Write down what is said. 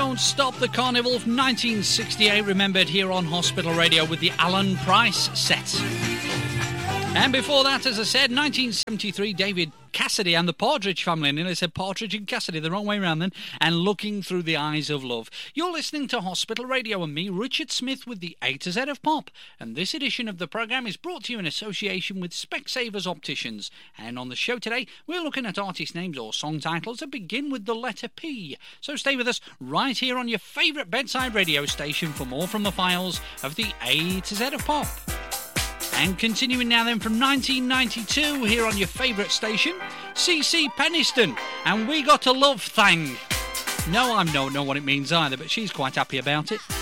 Don't Stop the Carnival of 1968, remembered here on Hospital Radio with the Alan Price set. And before that, as I said, 1973, David Cassidy and the Partridge Family. I nearly said Partridge and Cassidy, the wrong way around then. And Looking Through the Eyes of Love. You're listening to Hospital Radio and me, Richard Smith, with the A to Z of Pop. And this edition of the programme is brought to you in association with Specsavers Opticians. And on the show today, we're looking at artist names or song titles that begin with the letter P. So stay with us right here on your favourite bedside radio station for more from the files of the A to Z of Pop. And continuing now then from 1992 here on your favourite station, CeCe Peniston, and We Got a Love Thang. No, I don't know what it means either, but she's quite happy about it.